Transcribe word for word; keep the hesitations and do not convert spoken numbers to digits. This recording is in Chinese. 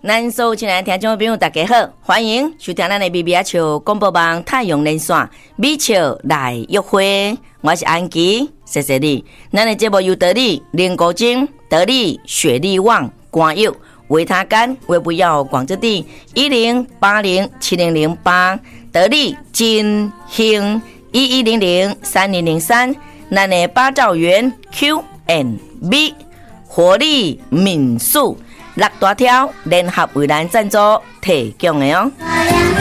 咱所有亲爱的听众朋友大家好，欢迎收听咱的B B R球广播网太阳连线美笑来约会，我是安琪，谢谢你。咱的节目由得力、林国金、得力、雪力旺、冠佑、维他干、维不要广之地一零八零七零零八，得力金兴一一零零三零零三，咱的八兆元 Q and B 活力民宿。六大条联合为咱赞助提供的哦。